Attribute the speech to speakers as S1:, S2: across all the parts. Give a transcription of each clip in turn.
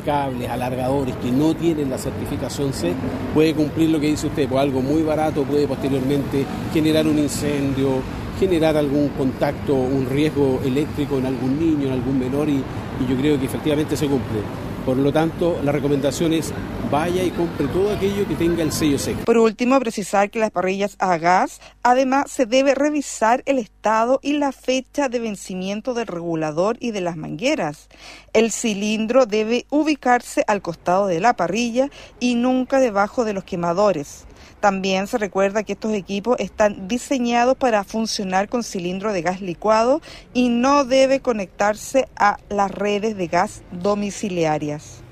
S1: cables, alargadores que no tienen la certificación C, puede cumplir lo que dice usted, pues algo muy barato puede posteriormente generar un incendio, generar algún contacto, un riesgo eléctrico en algún niño, en algún menor, y yo creo que efectivamente se cumple. Por lo tanto, la recomendación es vaya y compre todo aquello que tenga el sello C.
S2: Por último, precisar que las parrillas a gas, además, se debe revisar el estado y la fecha de vencimiento del regulador y de las mangueras. El cilindro debe ubicarse al costado de la parrilla y nunca debajo de los quemadores. También se recuerda que estos equipos están diseñados para funcionar con cilindro de gas licuado y no debe conectarse a las redes de gas domiciliarias.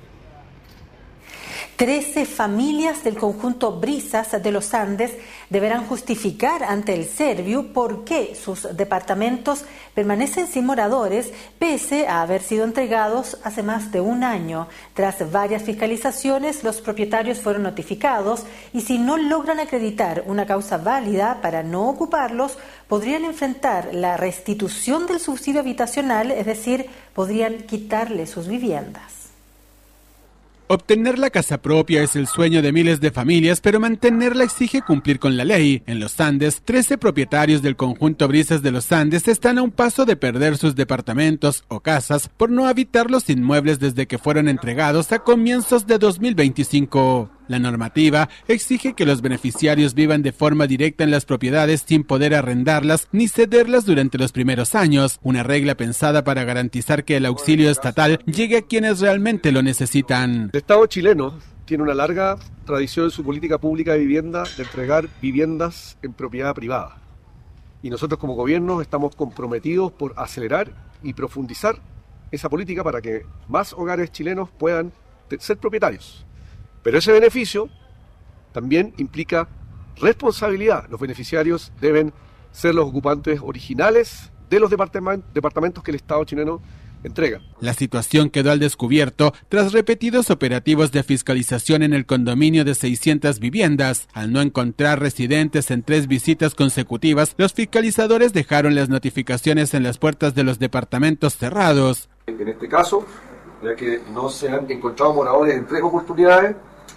S3: 13 familias del conjunto Brisas de los Andes deberán justificar ante el Serviu por qué sus departamentos permanecen sin moradores pese a haber sido entregados hace más de un año. Tras varias fiscalizaciones, los propietarios fueron notificados y si no logran acreditar una causa válida para no ocuparlos, podrían enfrentar la restitución del subsidio habitacional, es decir, podrían quitarle sus viviendas.
S4: Obtener la casa propia es el sueño de miles de familias, pero mantenerla exige cumplir con la ley. En los Andes, 13 propietarios del conjunto Brisas de los Andes están a un paso de perder sus departamentos o casas por no habitar los inmuebles desde que fueron entregados a comienzos de 2025. La normativa exige que los beneficiarios vivan de forma directa en las propiedades sin poder arrendarlas ni cederlas durante los primeros años, una regla pensada para garantizar que el auxilio estatal llegue a quienes realmente lo necesitan.
S5: El Estado chileno tiene una larga tradición en su política pública de vivienda de entregar viviendas en propiedad privada. Y nosotros como gobierno estamos comprometidos por acelerar y profundizar esa política para que más hogares chilenos puedan ser propietarios. Pero ese beneficio también implica responsabilidad. Los beneficiarios deben ser los ocupantes originales de los departamentos que el Estado chileno entrega.
S4: La situación quedó al descubierto tras repetidos operativos de fiscalización en el condominio de 600 viviendas. Al no encontrar residentes en 3 visitas consecutivas, los fiscalizadores dejaron las notificaciones en las puertas de los departamentos cerrados.
S5: En este caso, ya que no se han encontrado moradores en 3 oportunidades,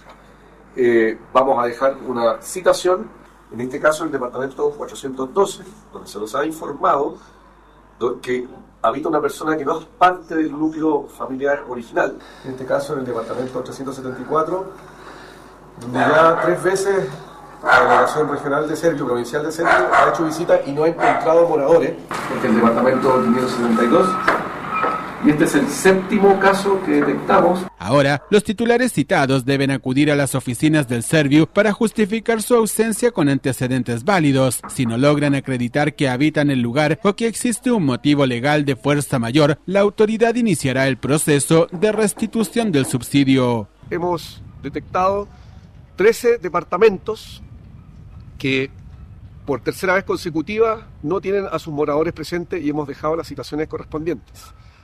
S5: vamos a dejar una citación, en este caso el departamento 412, donde se nos ha informado que habita una persona que no es parte del núcleo familiar original. En este caso en el departamento 374, donde ya 3 veces la delegación regional de Serviu, provincial de Serviu, ha hecho visita y no ha encontrado moradores. Este es el departamento 572. Y este es el 7º caso que detectamos.
S4: Ahora, los titulares citados deben acudir a las oficinas del Serviu para justificar su ausencia con antecedentes válidos. Si no logran acreditar que habitan el lugar o que existe un motivo legal de fuerza mayor, la autoridad iniciará el proceso de restitución del subsidio.
S5: Hemos detectado 13 departamentos que por tercera vez consecutiva no tienen a sus moradores presentes y hemos dejado las citaciones correspondientes.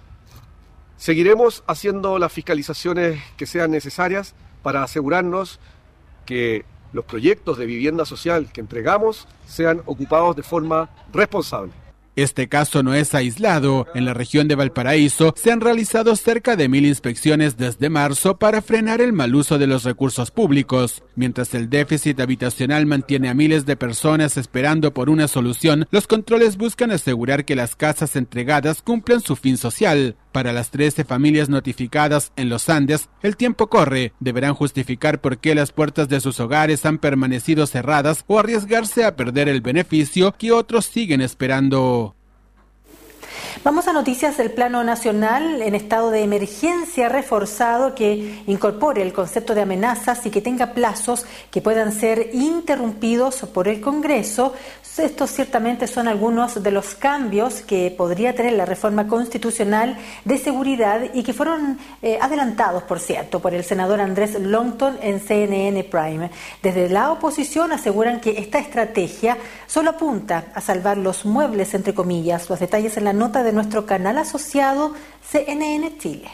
S5: Seguiremos haciendo las fiscalizaciones que sean necesarias para asegurarnos que los proyectos de vivienda social que entregamos sean ocupados de forma responsable.
S4: Este caso no es aislado. En la región de Valparaíso se han realizado cerca de 1000 inspecciones desde marzo para frenar el mal uso de los recursos públicos. Mientras el déficit habitacional mantiene a miles de personas esperando por una solución, los controles buscan asegurar que las casas entregadas cumplan su fin social. Para las 13 familias notificadas en los Andes, el tiempo corre. Deberán justificar por qué las puertas de sus hogares han permanecido cerradas o arriesgarse a perder el beneficio que otros siguen esperando.
S3: Vamos a noticias del plano nacional en estado de emergencia reforzado que incorpore el concepto de amenazas y que tenga plazos que puedan ser interrumpidos por el Congreso. Estos ciertamente son algunos de los cambios que podría tener la reforma constitucional de seguridad y que fueron adelantados, por cierto, por el senador Andrés Longton en CNN Prime. Desde la oposición aseguran que esta estrategia solo apunta a salvar los muebles, entre comillas. Los detalles en la nota de nuestro canal asociado CNN Chile.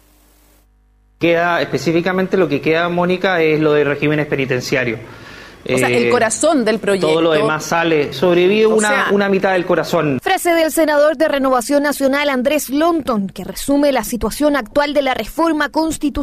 S6: Queda específicamente lo que queda, Mónica, es lo de regímenes penitenciarios.
S7: O sea, el corazón del proyecto.
S6: Todo lo demás sale, sobrevive una mitad del corazón.
S7: Frase del senador de Renovación Nacional Andrés Longton, que resume la situación actual de la reforma constitucional.